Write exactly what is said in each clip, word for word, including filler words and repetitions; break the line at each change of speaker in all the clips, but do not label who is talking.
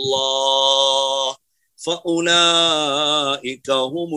الله فأولئك هم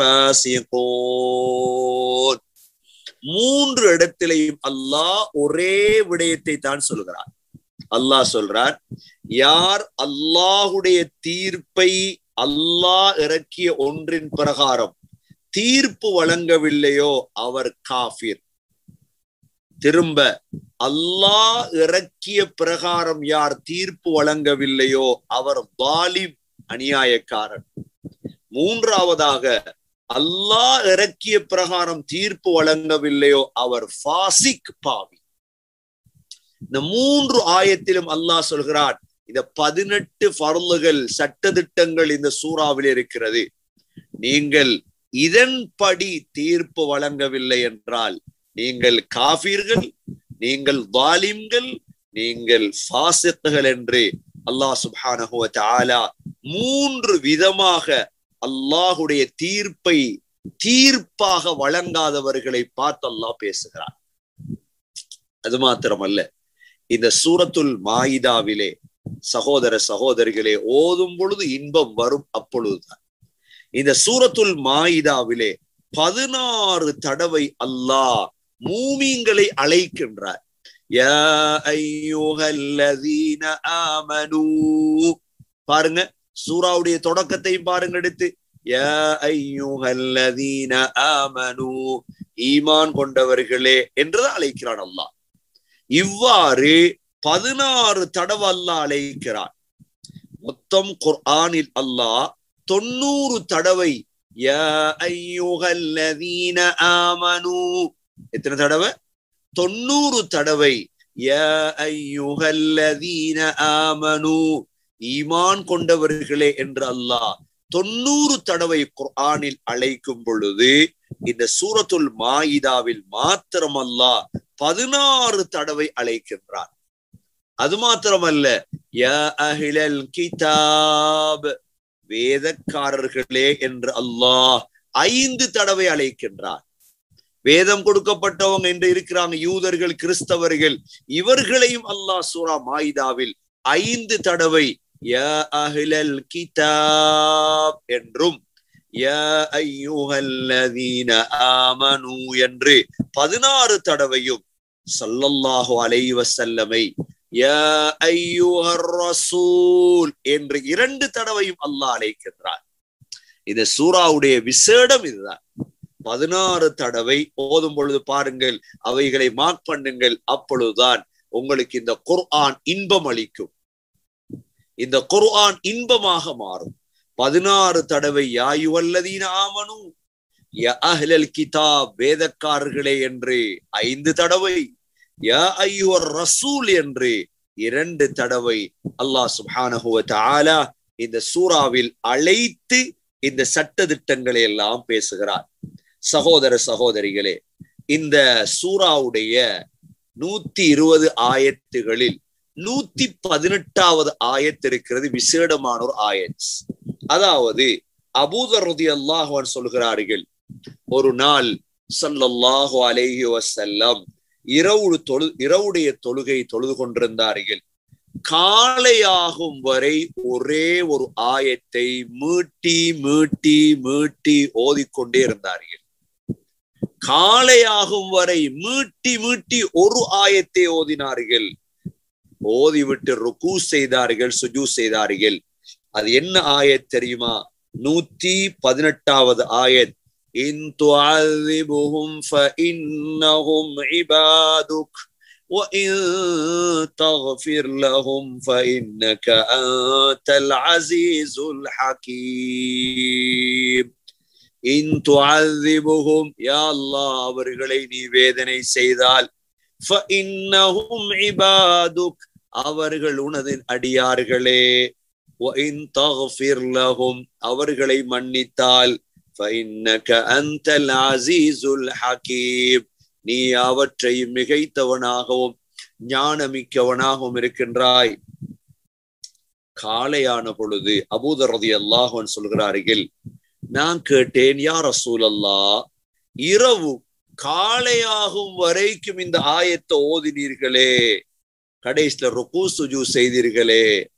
الفاسقون. மூன்று இடத்திலேயும் அல்லாஹ் ஒரே விடயத்தை தான் சொல்கிறார். அல்லாஹ் சொல்றார், யார் அல்லாஹுடைய தீர்ப்பை அல்லாஹ் இறக்கிய ஒன்றின் பிரகாரம் தீர்ப்பு வழங்கவில்லையோ அவர் காஃபிர். திரும்ப, அல்லாஹ் இறக்கிய பிரகாரம் யார் தீர்ப்பு வழங்கவில்லையோ அவர் வாலிம், அநியாயக்காரன். மூன்றாவதாக, அல்லாஹ் இறக்கிய பிரகாரம் தீர்ப்பு வழங்கவில்லையோ அவர் ஃபாசிக், பாவி. இந்த மூன்று ஆயத்திலும் அல்லாஹ் சொல்கிறார், இந்த பதினெட்டு ஃபர்லுகள், சட்டதிட்டங்கள் இந்த சூறாவில் இருக்கிறது. நீங்கள் இதன்படி தீர்ப்பு வழங்கவில்லை என்றால் நீங்கள் காஃபிர்கள், நீங்கள் வாலிம்கள், நீங்கள் ஃபாசிக்குகள் என்று அல்லாஹ் சுப்ஹானஹு வ தஆலா மூன்று விதமாக அல்லாஹுடைய தீர்ப்பை தீர்ப்பாக வழங்காதவர்களை பார்த்து அல்லாஹ் பேசுகிறார். அது மாத்திரமல்ல, இந்த சூரத்துல் மாயிதாவிலே சகோதர சகோதரிகளே ஓதும் பொழுது இன்பம் வரும். அப்பொழுதுதான் இந்த சூரத்துல் மாயிதாவிலே பதினாறு தடவை அல்லாஹ் மூமின்களை அழைக்கின்றார். யா அய்யுஹல்லதீன ஆமனூ. பாருங்க, சூராவுடைய தொடக்கத்தையும் பாருங்க எடுத்து. யா அய்யுஹல்லதீன ஆமனூ, ஈமான் கொண்டவர்களே என்றுதான் அழைக்கிறான் அல்லாஹ். இவ்வாறு பதினாறு தடவை அல்லாஹ் அழைக்கிறான். மொத்தம் குர்ஆனில் அல்லாஹ் தொண்ணூறு தடவை யா அய்யுஹல்லதீன ஆமனூ, எத்தனை தடவை? தொண்ணூறு தடவை யா அய்யுஹல்லதீன ஆமனூ, ஈமான் கொண்டவர்களே என்று அல்லாஹ் தொண்ணூறு தடவை குர்ஆனில் அழைக்கும் பொழுது இந்த சூரத்துல் மாயிதாவில் மாத்திரம் அல்லாஹ் பதினாறு தடவை அழைக்கின்றார். அது மாத்திரமல்ல, யா அஹ்லல் கிதாப், வேதக்காரர்களே என்று அல்லாஹ் ஐந்து தடவை அழைக்கின்றார். வேதம் கொடுக்கப்பட்டவங்க என்று இருக்கிறாங்க யூதர்கள், கிறிஸ்தவர்கள், இவர்களையும் அல்லாஹ் சூரா மாயிதாவில் ஐந்து தடவை யா அஹ்லல் கிதாப் என்றும் யா அய்யுஹல்லதீன ஆமனூ என்று பதினாறு தடவையும் ஸல்லல்லாஹு அலைஹி வஸல்லமை யா அய்யுஹர் ரசூல் என்று இரண்டு தடவையும் அல்லாஹ் அழைக்கின்றார். இந்த சூராவுடைய விசேடம் இதுதான். பதினாறு தடவை ஓதும் பொழுது பாருங்கள், அவைகளை மார்க் பண்ணுங்கள். அப்பொழுதுதான் உங்களுக்கு இந்த குர்ஆன் இன்பம் அளிக்கும். இந்த குர்ஆன் இன்பமாக மாறும். பதினாறு தடவை யா அய்யுஹல்லதீன ஆமனூ, யா அஹ்லல் கிதாப், வேதக்காரர்களே என்று ஐந்து தடவை, யா அய்யுஹர் ரசூல் என்று இரண்டு தடவை அல்லாஹ் சுப்ஹானஹு வ தஆலா இந்த சூறாவில் அழைத்து இந்த சட்ட திட்டங்களை எல்லாம் பேசுகிறார். சகோதர சகோதரிகளே, இந்த சூறாவுடைய நூத்தி இருபது ஆயத்துகளில் நூத்தி பதினெட்டாவது ஆயத்து இருக்கிறது, விசேடமான ஒரு ஆயத். அதாவது அபூதர் ரலியல்லாஹு அன்ஹு சொல்கிறார்கள், ஒரு நாள் ஸல்லல்லாஹு அலைஹி வஸல்லம் இரவு தொழு இரவுடைய தொழுகை தொழுது கொண்டிருந்தார்கள். காலையாகும் வரை ஒரே ஒரு ஆயத்தை மீட்டி மீட்டி மீட்டி ஓதிக்கொண்டே இருந்தார்கள். காலையாகும் வரை மீட்டி மீட்டி ஒரு ஆயத்தை ஓதினார்கள். ஓதிவிட்டு ருக்கு செய்தார்கள், சுஜூ செய்தார்கள். அது என்ன ஆயத் தெரியுமா? நூத்தி பதினெட்டாவது ஆயத். இன் துஅذிபுஹும் ஃபஇன்னஹும் இபாதுக் வ இன் தக்ஃபிர் லஹும் ஃபஇன்னக அன்தல் அஸீஸுல் ஹகீம். இன் துஅذிபுஹும், யா அல்லாஹ் அவர்களை நீ வேதனை செய்தால், ஃபஇன்னஹும் இபாதுக், அவர்கள் உனது அடியார்களே, வ இன் தக்ஃபிர் லஹும், அவர்களை மன்னித்தால், ஃபஇன்னக அன்தல் அஸீஸுல் ஹகீம், நீ அவற்றை மிகைத்தவனாகவும் ஞானமிக்கவனாகவும் இருக்கின்றாய். காலையான பொழுது அபூதர் ரலியல்லாஹு அன்ஹு சொல்கிறார்கள், நான் கேட்டேன், யா ரசூலல்லாஹ், இரவு காலையாகும் வரைக்கும் இந்த ஆயத்தை ஓதினீர்களே, கடைசில ருக்கு சுஜூ செய்தீர்களே,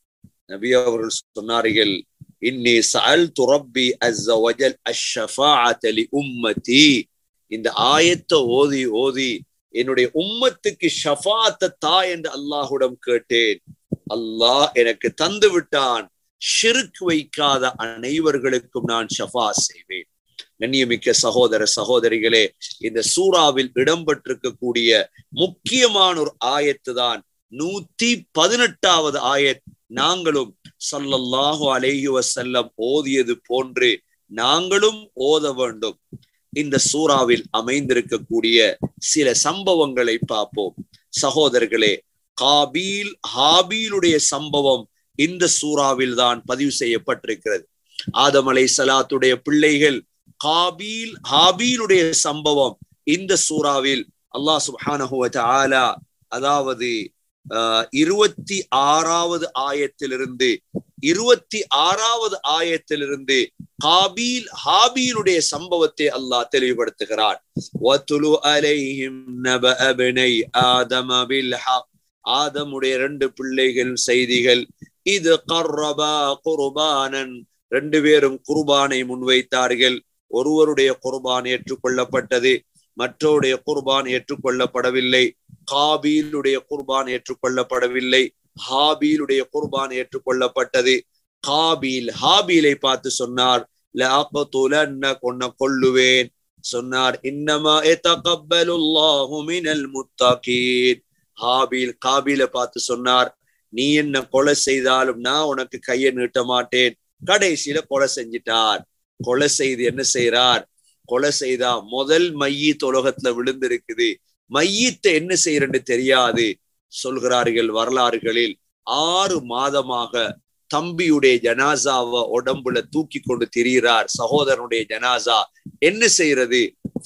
நபி அவர்கள் சொன்னார்கள், இன்னி சஅல்து ரப்பி அஸ்ஸ வஜல் அஷ்ஷஃபாஅத லி உம்மதி. இந்த ஆயத்தை ஓதி ஓதி என்னுடைய உம்மத்துக்கு ஷஃபாஅத்தை தா என்று அல்லாஹ்விடம் கேட்டேன். அல்லாஹ் எனக்கு தந்து விட்டான். ஷிர்க் வைக்காத அனைவர்களுக்கும் நான் ஷஃபா செய்வேன். கண்ணியமிக்க சகோதர சகோதரிகளே, இந்த சூறாவில் இடம்பெற்றிருக்கக்கூடிய முக்கியமான ஒரு ஆயத்து தான் நூத்தி பதினெட்டாவது ஆயத். நாங்களும் ஸல்லல்லாஹு அலைஹி வஸல்லம் ஓதியது போன்று நாங்களும் ஓத வேண்டும். இந்த சூறாவில் அமைந்திருக்கக்கூடிய சில சம்பவங்களை பார்ப்போம். சகோதரர்களே, காபீல் ஹாபீலுடைய சம்பவம் இந்த சூறாவில் தான் பதிவு செய்யப்பட்டிருக்கிறது. ஆதம் அலைஹிஸ்ஸலாத்துடைய பிள்ளைகள் காபீல் ஹாபீலுடைய சம்பவம் இந்த சூறாவில் அல்லாஹ் சுப்ஹானஹு வ தஆலா அதாவது அஹ் இருபத்தி ஆறாவது ஆயத்திலிருந்து இருபத்தி ஆறாவது ஆயத்திலிருந்து காபீல் ஹாபீலுடைய சம்பவத்தை அல்லாஹ் தெளிவுபடுத்துகிறார். வதுலு அலைஹிம் நபஅ பனி ஆதம பில் ஹக். ஆதமுடைய ரெண்டு பிள்ளைகள் செய்திகள். இது கர்ரபா குர்பானன். ரெண்டு பேரும் குர்பானை முன்வைத்தார்கள். ஒருவருடைய குர்பான் ஏற்றுக்கொள்ளப்பட்டது, மற்றவருடைய குர்பான் ஏற்றுக்கொள்ளப்படவில்லை. காபீலுடைய குர்பான் ஏற்றுக்கொள்ளப்படவில்லை, ஹாபீலுடைய குர்பான் ஏற்றுக்கொள்ளப்பட்டது. காபீல் ஹாபீலை பார்த்து சொன்னார், லஅக்துலன்ன கொன்ன கொல்லுவேன். சொன்னார், இன்னமா யதகப்பலுல்லாஹு மினல் முத்தகீன். ஹாபீல் காபீலை பார்த்து சொன்னார், நீ என்ன கொலை செய்தாலும் நான் உனக்கு கையை நீட்ட மாட்டேன். கடைசியில கொலை செஞ்சிட்டார். கொலை செய்து என்ன செய்யறார்? கொலை செய்தா முதல் மையீத் உலகத்துல விழுந்திருக்குது. மையீத்தை என்ன செய்யறன்னு தெரியாது. சொல்கிறார்கள் வரலாறுகளில், ஆறு மாதமாக தம்பியுடைய ஜனாசாவை உடம்புல தூக்கி கொண்டு திரிகிறார். சகோதரனுடைய ஜனாசா என்ன செய்யறது?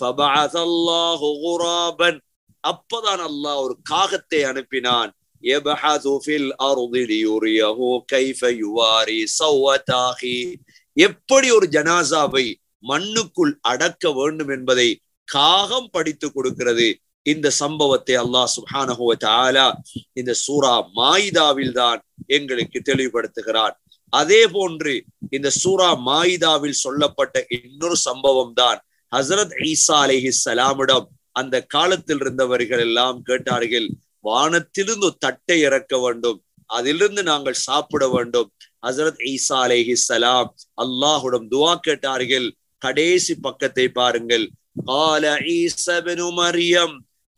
ஃபபஅஸல்லாஹு குராபன். அப்பதான் அல்லாஹ் ஒரு காகத்தை அனுப்பினான். யபஹது ஃபில் அர்தி லியுரியஹு கைஃப யுவாரி ஸவத அஹி. எப்படி ஒரு ஜனாசாவை மண்ணுக்குள் அடக்க வேண்டும் என்பதை காகம் படித்து கொடுக்கிறது. இந்த சம்பவத்தை அல்லாஹ் சுப்ஹானஹு வ தஆலா இந்த சூரா மாயிதாவில் தான் எங்களுக்கு தெளிவுபடுத்துகிறார். அதே போன்று இந்த சூரா மாயிதாவில் சொல்லப்பட்ட இன்னொரு சம்பவம் தான் ஹஸரத் ஈசா அலைஹிஸ்ஸலாமிடம் அந்த காலத்தில் இருந்தவர்கள் எல்லாம் கேட்டார்கள், வானத்திலிருந்து தட்டை இறக்க வேண்டும், அதிலிருந்து நாங்கள் சாப்பிட வேண்டும். ஹஸரத் ஈசா அலைஹிஸ்ஸலாம் அல்லாஹ்விடம் துஆ கேட்டார்கள். கடைசி பக்கத்தை பாருங்கள். قال عيسى ابن مريم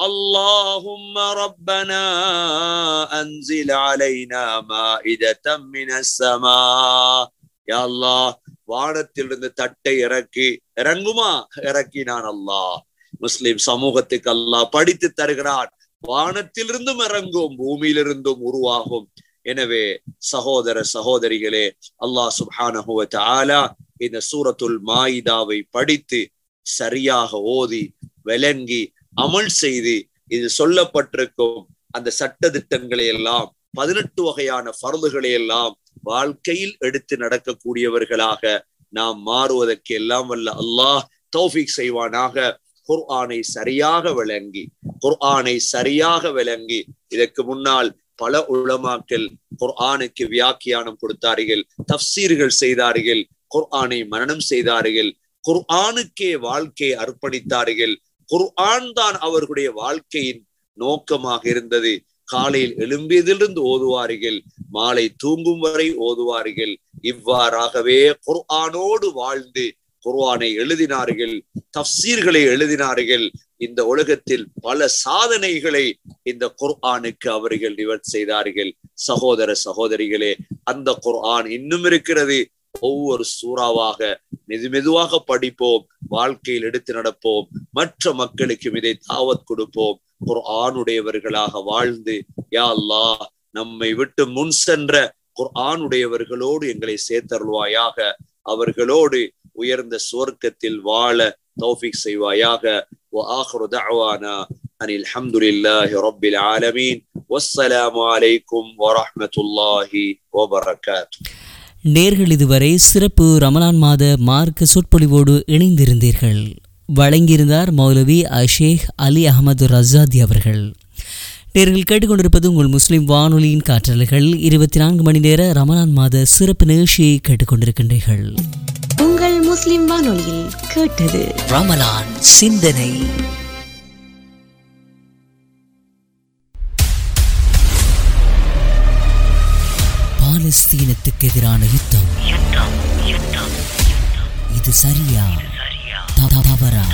اللهم ربنا انزل علينا مائدة من السماء. யா அல்லாஹ், வானத்திலிருந்து தட்டை இறக்கி இறங்குமா? இறக்கினான் அல்லாஹ். முஸ்லிம் சமூகத்துக்கு அல்லாஹ் படித்து தருகிறான், வானத்திலிருந்தும் இறங்கும், பூமியிலிருந்தும் உருவாகும். எனவே சகோதர சகோதரிகளே, அல்லாஹ் சுப்ஹானஹு வ தஆலா இந்த சூரத்துல் மாயிதாவை படித்து சரியாக ஓதி விளங்கி அமல் செய்து இது சொல்லப்பட்டிருக்கும் அந்த சட்ட திட்டங்களை எல்லாம், பதினெட்டு வகையான ஃபர்துகளை எல்லாம் வாழ்க்கையில் எடுத்து நடக்கக்கூடியவர்களாக நாம் மாறுவதற்கு எல்லாம் வல்ல அல்லாஹ் தௌஃபீக் செய்வானாக. குர்ஆனை சரியாக விளங்கி குர்ஆனை சரியாக விளங்கி இதற்கு முன்னால் பல உலமாக்கள் குர்ஆனுக்கு வியாக்கியானம் கொடுத்தார்கள், தஃப்சீர்கள் செய்தார்கள், குர்ஆனை மனனம் செய்தார்கள், குர்ஆனுக்கே வாழ்க்கையை அர்ப்பணித்தார்கள். குர்ஆன் தான் அவர்களுடைய வாழ்க்கையின் நோக்கமாக இருந்தது. காலையில் எழும்பியதிலிருந்து ஓதுவார்கள், மாலை தூங்கும் வரை ஓதுவார்கள். இவ்வாறாகவே குர்ஆனோடு வாழ்ந்து குர்ஆனை எழுதினார்கள், தஃப்சீர்களை எழுதினார்கள். இந்த உலகத்தில் பல சாதனைகளை இந்த குர்ஆனுக்கு அவர்கள் நிவர்த்தி செய்தார்கள். சகோதர சகோதரிகளே, அந்த குர்ஆன் இன்னும் இருக்கிறது. ஒவ்வொரு சூறாவாக மெது மெதுவாக படிப்போம், வாழ்க்கையில் எடுத்து நடப்போம், மற்ற மக்களுக்கும் இதை தாவத் கொடுப்போம். குர்ஆனுடையவர்களாக வாழ்ந்து யா அல்லாஹ் நம்மை விட்டு முன் சென்ற குர்ஆனுடையவர்களோடு எங்களை சேர்த்தருள்வாயாக. அவர்களோடு உயர்ந்த சுவர்க்கத்தில் வாழ தௌஃபீக் செய்வாயாக. وآخر دعوانا أن الحمد لله رب العالمين والسلام عليكم ورحمة الله وبركاته.
நேர்கள் இதுவரை சிறப்பு ரமலான் மாத மார்க்க சொற்பொழிவோடு இணைந்திருந்தீர்கள். வழங்கியிருந்தார் மௌலவி அஷேக் அலி அஹமது ரஸாதி அவர்கள். நேர்கள் கேட்டுக்கொண்டிருப்பது உங்கள் முஸ்லிம் வானொலியின் காற்றலைகள் இருபத்தி நான்கு மணி நேர ரமலான் மாத சிறப்பு நிகழ்ச்சியை கேட்டுக்கொண்டிருக்கின்றீர்கள்.
உங்கள் முஸ்லிம் வானொலியில் கேட்டது
ரமலான் சிந்தனை. பாலஸ்தீனத்துக்கு எதிரான யுத்தம், இது சரியா தவறா?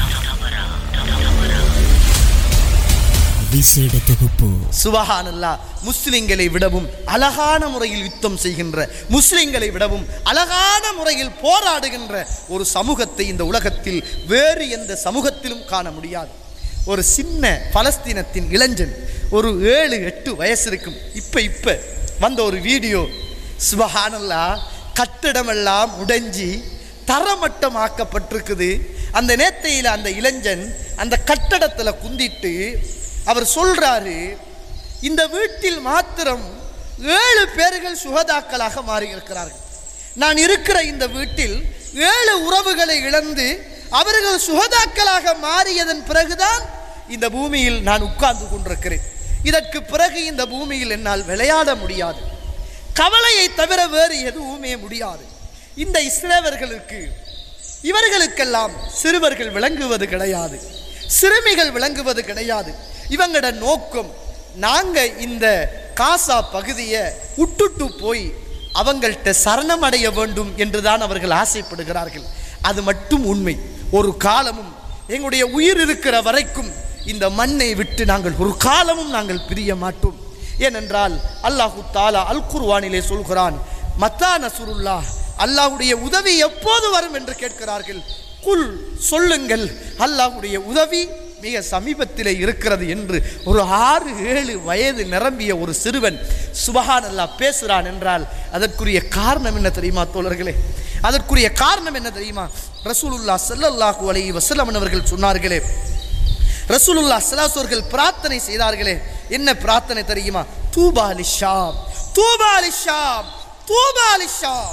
விசேட தொகுப்பு.
சுபஹானல்லாஹ். முஸ்லிம்களை விடவும் அழகான முறையில் யுத்தம் செய்கின்ற, முஸ்லிம்களை விடவும் அழகான முறையில் போராடுகின்ற ஒரு சமூகத்தை இந்த உலகத்தில் வேறு எந்த சமூகத்திலும் காண முடியாது. ஒரு சின்ன பலஸ்தீனத்தின் இளைஞன், ஒரு ஏழு எட்டு வயசு இருக்கும், இப்ப இப்ப வந்த ஒரு வீடியோ. சுபஹானல்லாஹ். கட்டிடமெல்லாம் உடைஞ்சி தரமட்டமாக்கப்பட்டிருக்குது. அந்த நேத்தையில் அந்த இளைஞன் அந்த கட்டடத்தில் குந்திட்டு அவர் சொல்றாரு, இந்த வீட்டில் மாத்திரம் ஏழு பேர்கள் சுகதாக்களாக மாறி இருக்கிறார்கள். நான் இருக்கிற இந்த வீட்டில் ஏழு உறவுகளை இழந்து அவர்கள் சுகதாக்களாக மாறியதன் பிறகுதான் இந்த பூமியில் நான் உட்கார்ந்து கொண்டிருக்கிறேன். இதற்கு பிறகு இந்த பூமியில் என்னால் விளையாட முடியாது. கவலையை தவிர வேறு எதுவுமே முடியாது. இந்த இஸ்ரேலர்களுக்கு, இவர்களுக்கெல்லாம் சிறுவர்கள் விளங்குவது கிடையாது, சிறுமிகள் விளங்குவது கிடையாது. இவங்களோட நோக்கம், நாங்க இந்த காசா பகுதியை விட்டுட்டு போய் அவங்கள்ட்ட சரணமடைய வேண்டும் என்றுதான் அவர்கள் ஆசைப்படுகிறார்கள். அது மட்டும் உண்மை. ஒரு காலமும் எங்களுடைய உயிர் இருக்கிற வரைக்கும் இந்த மண்ணை விட்டு நாங்கள் ஒரு காலமும் நாங்கள் பிரிய மாட்டோம். ஏனென்றால் அல்லாஹு தாலா அல் குர்ஆனிலே சொல்கிறான், மத்தா நஸ்ருல்லாஹ், அல்லாஹ்வுடைய உதவி எப்போது வரும் என்று கேட்கிறார்கள். குல், சொல்லுங்கள், அல்லாஹ்வுடைய உதவி மிக சமீபத்திலே இருக்கிறது என்று ஒரு ஆறு ஏழு வயது நிரம்பிய ஒரு சிறுவன் சுபஹானல்லாஹ் பேசுகிறான் என்றால் அதற்குரிய காரணம் என்ன தெரியுமா தோழர்களே? அதற்குரிய காரணம் என்ன தெரியுமா? ரசூலுல்லாஹ் ஸல்லல்லாஹு அலைஹி வஸல்லம் அவர்கள் சொன்னார்களே, ரசூலுல்லாஹ் ஸல்லல்லாஹு அவர்கள் பிரார்த்தனை செய்தார்களே, என்ன பிரார்த்தனை தெரியுமா? தூபா லிஷாம், தூபா லிஷாம், தூபா லிஷாம்.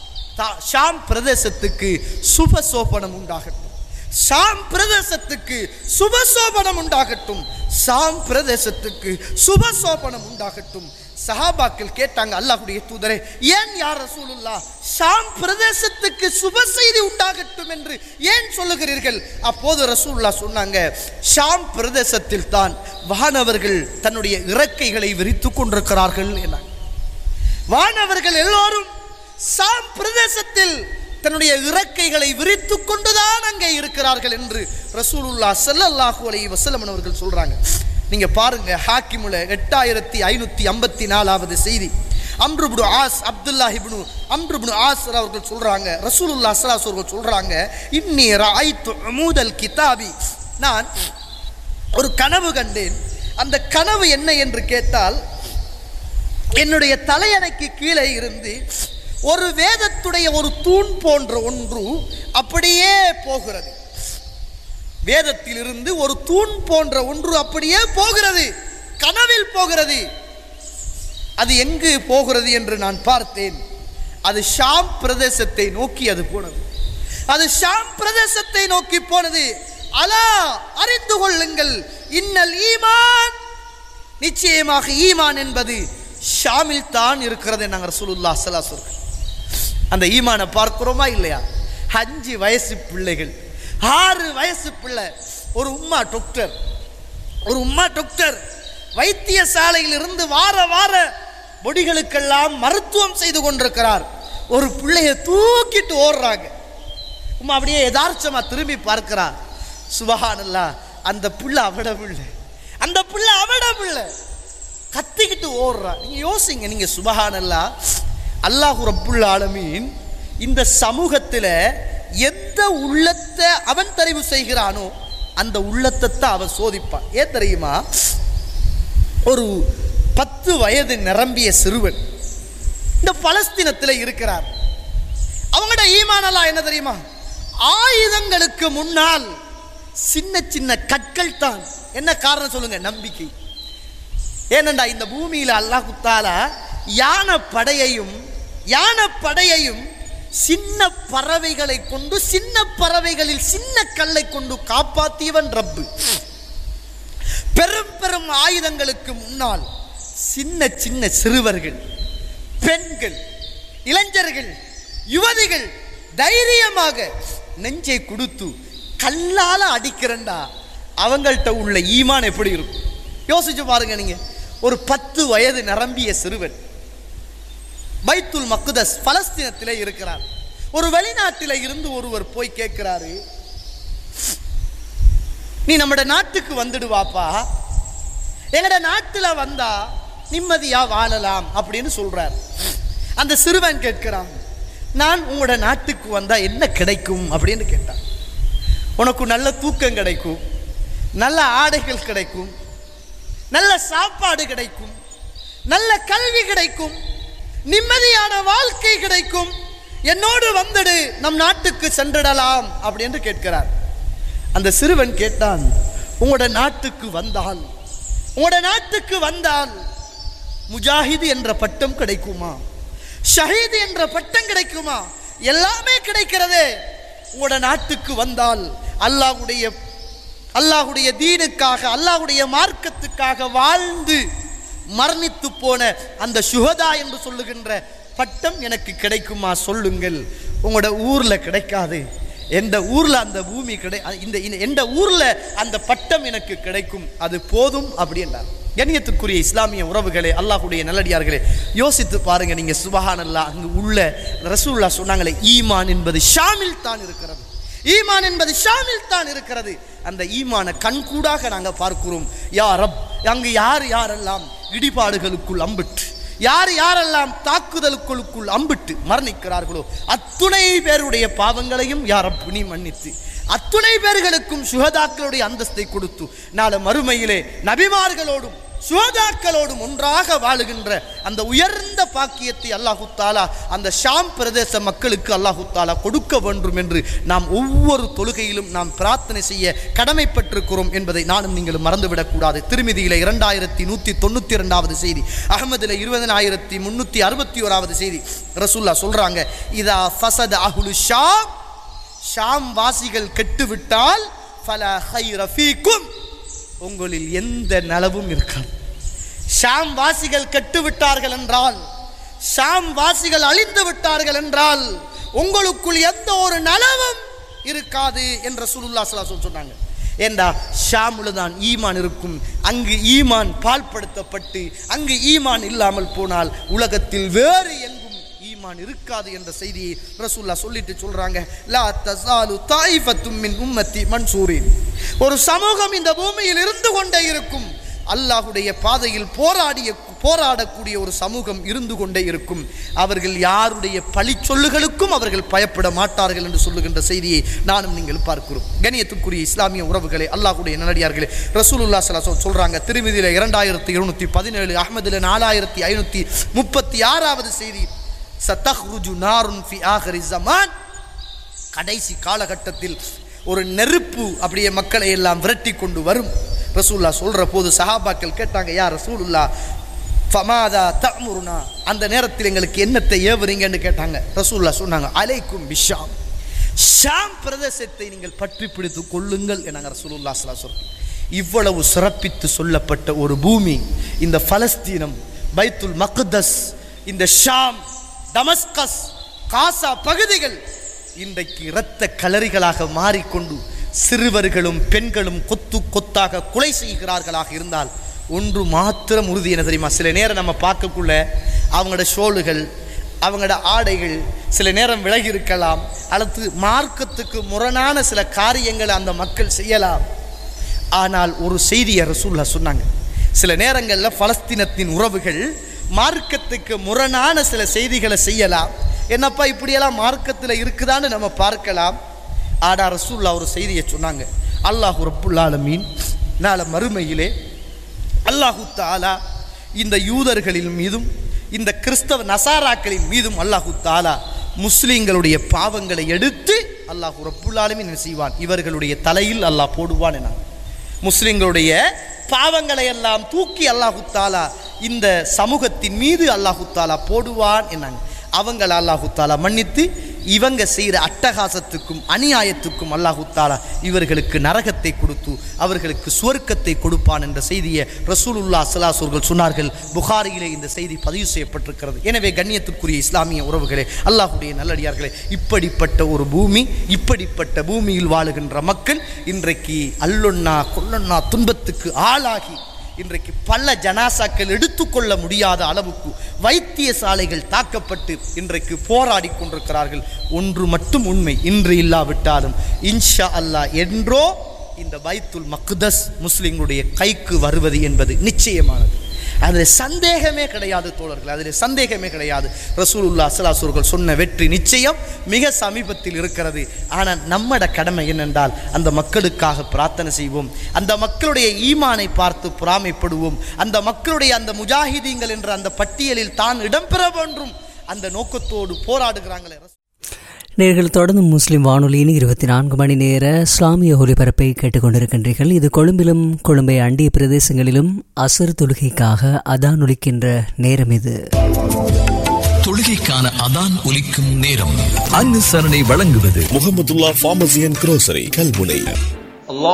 ஷாம் பிரதேசத்துக்கு சுபசோபனம் உண்டாகட்டும், ஷாம் பிரதேசத்துக்கு சுபசோபனம் உண்டாகட்டும், ஷாம் பிரதேசத்துக்கு சுபசோபனம் உண்டாகட்டும். சஹாபாக்கள் கேட்டாங்க, அல்லாஹ்வுடைய தூதரே, ஏன் யா ரசூலுல்லாஹ் ஷாம் பிரதேசத்துக்கு சுப செய்தி உண்டாகட்டும் என்று ஏன் சொல்லுகிறீர்கள்? அப்போது ரசூலுல்லாஹ் சொன்னாங்க, ஷாம் பிரதேசத்தில் தான் வானவர்கள் தன்னுடைய இறக்கைகளை விரித்து கொண்டிருக்கிறார்கள் என. வானவர்கள் எல்லோரும் ஷாம் பிரதேசத்தில் தன்னுடைய இறக்கைகளை விரித்து கொண்டுதான் அங்கே இருக்கிறார்கள் என்று ரசூலுல்லாஹ் ஸல்லல்லாஹு அலைஹி வஸல்லம் அவர்கள் சொல்றாங்க. நீங்க பாருங்க, ஹாக்கிமுல எட்டாயிரத்தி ஐநூத்தி ஐம்பத்தி நாலாவது செய்தி. அம்ரு இப்னு ஆஸ், அப்துல்லாஹ் இப்னு அம்ரு இப்னு ஆஸ் அவர்கள் சொல்றாங்க, ரசூலுல்லாஹ் ஸல்லல்லாஹு அலைஹி வஸல்லம் சொல்றாங்க, இன்னி ரஅய்து உமூதல் கிதாபி, நான் ஒரு கனவு கண்டேன். அந்த கனவு என்ன என்று கேட்டால், என்னுடைய தலையணைக்கு கீழே இருந்து ஒரு வேதத்துடைய ஒரு தூண் போன்ற ஒன்று அப்படியே போகிறது. வேதத்தில் இருந்து ஒரு தூண் போன்ற ஒன்று அப்படியே போகிறது, கனவில் போகிறது. அது எங்கு போகிறது என்று நான் பார்த்தேன். அது ஷாம் பிரதேசத்தை நோக்கி அது போனது. அது ஷாம் பிரதேசத்தை நோக்கி போனது. அலா, அறிந்து கொள்ளுங்கள், இன்னல் ஈமான், நிச்சயமாக ஈமான் என்பது ஷாமில் தான் இருக்கிறது நாங்கள் ரசூலுல்லாஹ் ஸல்லல்லாஹு அலைஹி வஸல்லம். அந்த ஈமானை பார்க்கிறோமா இல்லையா? அஞ்சு வயசு பிள்ளைகள், ஆறு வயசு பிள்ளை, ஒரு உம்மா டாக்டர், ஒரு உம்மா டாக்டர் வைத்தியசாலையில் இருந்து வார வார பொடிகளுக்கெல்லாம் மருத்துவம் செய்து கொண்டிருக்கிறார். ஒரு பிள்ளையை தூக்கிட்டு ஓடுறாங்க. உம்மா அப்படியே யதார்த்தமா திரும்பி பார்க்கிறார். சுபஹானல்லாஹ், அந்த பிள்ளை அவட பிள்ளை, அந்த பிள்ளை அவட பிள்ளை கத்திக்கிட்டு ஓடுறா. நீங்க யோசிங்க, நீங்க சுபஹானல்லாஹ், அல்லாஹு ரப்புல் ஆலமீன் இந்த சமூகத்தில் எந்த உள்ளத்தை அவன் தெரிவு செய்கிறானோ அந்த உள்ளத்தை தான் அவன் சோதிப்பான். ஏன் தெரியுமா? ஒரு பத்து வயது நிரம்பிய சிறுவன் இந்த பலஸ்தீனத்தில் இருக்கிறார். அவங்களோட ஈமானெல்லாம் என்ன தெரியுமா? ஆயுதங்களுக்கு முன்னால் சின்ன சின்ன கற்கள் தான். என்ன காரணம் சொல்லுங்க? நம்பிக்கை. ஏனண்டா இந்த பூமியில் அல்லாஹ் தஆலா யானை படையையும் யானை படையையும் சின்ன பறவைகளை கொண்டு, சின்ன பறவைகளில் சின்ன கல்லை கொண்டு காப்பாற்றியவன் ரப்பு. பெரும் பெரும் ஆயுதங்களுக்கு முன்னால் சின்ன சின்ன சிறுவர்கள், பெண்கள், இளைஞர்கள், யுவதிகள் தைரியமாக நெஞ்சை கொடுத்து கல்லால அடிக்கிறண்டா அவங்கள்ட்ட உள்ள ஈமான் எப்படி இருக்கும் யோசிச்சு பாருங்க. நீங்க ஒரு பத்து வயது நிரம்பிய சிறுவன் பைத்துல் மக்தஸ் பலஸ்தீனத்திலே இருக்கிறார். ஒரு வெளிநாட்டில இருந்து ஒருவர் போய் கேட்கிறாரு, நீ நம்மட நாட்டுக்கு வந்துடுவாப்பா, எங்கட நாட்டுல வந்தா நிம்மதியா வாழலாம் அப்படின்னு சொல்றார். அந்த சிறுவன் கேட்கிறான், நான் உங்களோட நாட்டுக்கு வந்தா என்ன கிடைக்கும் அப்படின்னு கேட்டான். உனக்கு நல்ல தூக்கம் கிடைக்கும், நல்ல ஆடைகள் கிடைக்கும், நல்ல சாப்பாடு கிடைக்கும், நல்ல கல்வி கிடைக்கும், நிம்மதியான வாழ்க்கை கிடைக்கும், என்னோடு வந்துடு, நம் நாட்டுக்கு சென்றிடலாம் அப்படின்னு கேட்கிறார். அந்த சிறுவன் கேட்டான், உங்களோட நாட்டுக்கு வந்தால் உங்களோட நாட்டுக்கு வந்தால் முஜாஹிது என்ற பட்டம் கிடைக்குமா, ஷஹீது என்ற பட்டம் கிடைக்குமா? எல்லாமே கிடைக்கிறதே. உங்களோட நாட்டுக்கு வந்தால் அல்லாஹ்வுடைய அல்லாஹ்வுடைய தீனுக்காக, அல்லாஹ்வுடைய மார்க்கத்துக்காக வாழ்ந்து மரணித்து போன அந்த சுஹதா என்று சொல்லுகின்ற பட்டம் எனக்கு கிடைக்குமா சொல்லுங்கள். உங்களோட ஊர்ல கிடைக்காது, எந்த ஊர்ல அந்த பூமி கிடை இந்த எந்த ஊர்ல அந்த பட்டம் எனக்கு கிடைக்கும், அது போதும் அப்படி என்றார். கண்ணியத்திற்குரிய இஸ்லாமிய உறவுகளே, அல்லாஹ்வுடைய நல்லடியார்களே, யோசித்து பாருங்க. நீங்க சுபஹானல்லாஹ், அங்கு உள்ள ரசூலுல்லாஹ் சொன்னாங்களே, ஈமான் என்பது ஷாமில் தான் இருக்கிறது, ஈமான் என்பது ஷாமில் தான் இருக்கிறது. அந்த ஈமான கண்கூடாக நாங்க பார்க்கிறோம். யா ரப், அங்கு யார் யாரெல்லாம் இடிபாடுகளுக்குள் அம்பிட்டு, யார் யாரெல்லாம் தாக்குதலுக்குள் அம்பிட்டு மரணிக்கிறார்களோ அத்துணை பேருடைய பாவங்களையும் யா ரப் நீ மன்னித்து, அத்துணை பேர்களுக்கும் சுஹதாக்களுடைய அந்தஸ்தை கொடுத்து, நாளை மறுமையிலே நபிமார்களோடும் சுஹதாக்களோடும் ஒன்றாக வாழுகின்ற அந்த உயர்ந்த பாக்கியத்தை அல்லாஹு தாலா அந்த ஷாம் பிரதேச மக்களுக்கு அல்லாஹு தாலா கொடுக்க வேண்டும் என்று நாம் ஒவ்வொரு தொழுகையிலும் நாம் பிரார்த்தனை செய்ய கடமைப்பட்டிருக்கிறோம் என்பதை நானும் நீங்களும் மறந்துவிடக்கூடாது. திருமிதியில இரண்டாயிரத்தி நூத்தி தொண்ணூத்தி இரண்டாவது செய்தி, அகமதுல இருபதனாயிரத்தி முன்னூத்தி அறுபத்தி ஓராவது செய்தி, ரசூல்லா சொல்றாங்க, இதா ஃபஸத அஹ்லு ஷாம், ஷாம் வாசிகள் கெட்டுவிட்டால் ஃபலா கைர ஃபீக்கும், உங்களில் எந்த நலவும் இருக்காது. ஷாம் வாசிகள் கெட்டு விட்டார்கள் என்றால், ஷாம் வாசிகள் அழிந்து விட்டார்கள் என்றால் உங்களுக்குள் எந்த ஒரு நலவும் இருக்காது என்று ரசூலுல்லாஹ் ஸல்லல்லாஹு அலைஹி வஸல்லம் சொன்னாங்க. ஏண்டா ஷாமுல தான் ஈமான் இருக்கும். அங்கு ஈமான் பால்படுத்தப்பட்டு அங்கு ஈமான் இல்லாமல் போனால் உலகத்தில் வேறு எங்கும் ஈமான் இருக்காது என்ற செய்தியை ரசூலுல்லாஹ் சொல்லிட்டு சொல்றாங்க, லா தஸாலு தாயிஃபத்தும் மின் உம்மத்தி மன்சூரின், ஒரு சமூகம் இந்த பூமியில் இருந்து கொண்டே இருக்கும், அல்லாஹ்வுடைய பாதையில் போராடிய போராடக்கூடிய ஒரு சமூகம் இருந்து கொண்டே இருக்கும், அவர்கள் யாருடைய பழி சொல்லுகளுக்கும் அவர்கள் பயப்பட மாட்டார்கள் என்று சொல்லுகின்ற செய்தியை நானும் நீங்கள் பார்க்கிறோம். கண்ணியத்துக்குரிய இஸ்லாமிய உறவுகளே, அல்லாஹ்வுடைய நல்லடியார்களே, ரசூலுல்லாஹ் ஸல்லல்லாஹு அலைஹி வஸல்லம் சொல்றாங்க, திருமிதியில இரண்டாயிரத்தி இருநூத்தி பதினேழு, அஹ்மதுல நாலாயிரத்தி ஐநூத்தி முப்பத்தி ஆறாவது செய்தி, சதஹ்ருஜு நாருன் ஃபி ஆகிரி ஸமான், கடைசி காலகட்டத்தில் ஒரு நெருப்பு அப்படியே மக்களை எல்லாம் விரட்டி கொண்டு வரும். ரசூலுல்லாஹ் சொல்ற போது சஹாபாக்கள் கேட்டாங்க, யா ரசூலுல்லாஹ் ஃபமாதா தஅமுருனா, அந்த நேரத்தில் எங்களுக்கு என்னத்தை ஏவுறீங்கன்னு கேட்டாங்க. ரசூலுல்லாஹ் சொன்னாங்க, அலைக்கும் பிஷாம், ஷாம் பிரதேசத்தை நீங்கள் பற்றி பிடித்து கொள்ளுங்கள் என்னாங்க ரசூலுல்லாஹ் ஸல்லல்லாஹு அலைஹி வஸல்லம். இவ்வளவு சிறப்பித்து சொல்லப்பட்ட ஒரு பூமி இந்த பலஸ்தீனம், பைத்துல் மக்தஸ், இந்த ஷாம், டமஸ்கஸ், காசா பகுதிகள் இன்றைக்கு இரத்த கலரிகளாக மாறிக்கொண்டு சிறுவர்களும் பெண்களும் கொத்து கொத்தாக கொலை செய்கிறார்களாக இருந்தால் ஒன்று மாத்திரம் உறுதி என்ன தெரியுமா? சில நேரம் நம்ம பார்க்கக்குள்ள அவங்களோட ஷோல்கள், அவங்களோட ஆடைகள் சில நேரம் விலகி இருக்கலாம், அல்லது மார்க்கத்துக்கு முரணான சில காரியங்களை அந்த மக்கள் செய்யலாம். ஆனால் ஒரு செய்தியை ரசூலுல்லாஹ் சொன்னாங்க, சில நேரங்களில் பலஸ்தீனத்தின் உறவுகள் மார்க்கத்துக்கு முரணான சில செய்திகளை செய்யலாம். என்னப்பா இப்படியெல்லாம் மார்க்கத்தில் இருக்குதான்னு நம்ம பார்க்கலாம். ஆனால் ரசூலுல்லாஹ் ஒரு செய்தியை சொன்னாங்க, அல்லாஹ் ரப்புல் ஆலமீன் நாளை மறுமையிலே அல்லாஹு தஆலா இந்த யூதர்களின் மீதும் இந்த கிறிஸ்தவ நசாராக்களின் மீதும் அல்லாஹு தஆலா முஸ்லிம்களுடைய பாவங்களை எடுத்து அல்லாஹ் ரப்புல் ஆலமீன் என்ன செய்வான், இவர்களுடைய தலையில் அல்லாஹ் போடுவான் என, முஸ்லிம்களுடைய பாவங்களை எல்லாம் தூக்கி அல்லாஹு தஆலா இந்த சமூகத்தின் மீது அல்லாஹு தஆலா போடுவான் என்னாங்க. அவங்களை அல்லாஹு தஆலா மன்னித்து இவங்க செய்கிற அட்டகாசத்துக்கும் அநியாயத்துக்கும் அல்லாஹு தஆலா இவர்களுக்கு நரகத்தை கொடுத்து அவர்களுக்கு சுவர்க்கத்தை கொடுப்பான் என்ற செய்தியை ரசூலுல்லாஹ் ஸல்லல்லாஹு அலைஹி வஸல்லம் சொன்னார்கள். புகாரியிலே இந்த செய்தி பதிவு செய்யப்பட்டிருக்கிறது. எனவே கண்ணியத்திற்குரிய இஸ்லாமிய உறவுகளே, அல்லாஹ்வுடைய நல்லடியார்களே, இப்படிப்பட்ட ஒரு பூமி, இப்படிப்பட்ட பூமியில் வாழுகின்ற மக்கள் இன்றைக்கு அல்லொன்னா கொல்லொன்னா துன்பத்துக்கு ஆளாகி இன்றைக்கு பல ஜனாசாக்கள் எடுத்துக்கொள்ள முடியாத அளவுக்கு வைத்தியசாலைகள் தாக்கப்பட்டு இன்றைக்கு போராடி கொண்டிருக்கிறார்கள். ஒன்று மட்டும் உண்மை, இன்று இல்லாவிட்டாலும் இன்ஷா அல்லாஹ் என்றோ இந்த பைத்துல் மக்தஸ் முஸ்லிம்களுடைய கைக்கு வருவது என்பது நிச்சயமானது. அதில் சந்தேகமே கிடையாது தோழர்கள், அதில் சந்தேகமே கிடையாது. ரசூலுல்லாஹ் ஸல்லல்லாஹு அலைஹி வஸல்லம் சொன்ன வெற்றி நிச்சயம் மிக சமீபத்தில் இருக்கிறது. ஆனால் நம்மட கடமை என்னென்றால் அந்த மக்களுக்காக பிரார்த்தனை செய்வோம், அந்த மக்களுடைய ஈமானை பார்த்து பொறாமைப்படுவோம், அந்த மக்களுடைய அந்த முஜாஹிதீன்கள் என்ற அந்த பட்டியலில் தான் இடம்பெற வேண்டும் அந்த நோக்கத்தோடு போராடுகிறாங்களே.
நேர்கள் தொடர்ந்து முஸ்லிம் வானொலியின் இருபத்தி நான்கு மணி நேர இஸ்லாமிய ஒலிபரப்பை கேட்டுக்கொண்டிருக்கின்றீர்கள். இது கொழும்பிலும் கொழும்பை அண்டிய பிரதேசங்களிலும் அசர் தொழுகைக்காக அதான் ஒலிக்கின்ற நேரம். இது
தொழுகைக்கான அதான் ஒலிக்கும் நேரம். அனுசரணை வழங்குவது
Mahmudullah pharmacy and grocery Kalmunai.